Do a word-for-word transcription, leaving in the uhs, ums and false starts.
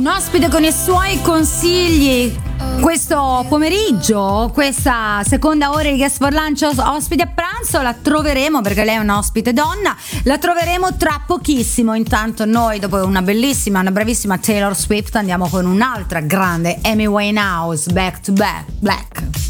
un ospite con i suoi consigli. Questo pomeriggio, questa seconda ora di Guest for Lunch ospite a pranzo, la troveremo, perché lei è un ospite donna, la troveremo tra pochissimo. Intanto noi, dopo una bellissima, una bravissima Taylor Swift, andiamo con un'altra grande Amy Winehouse, Back to Back Black.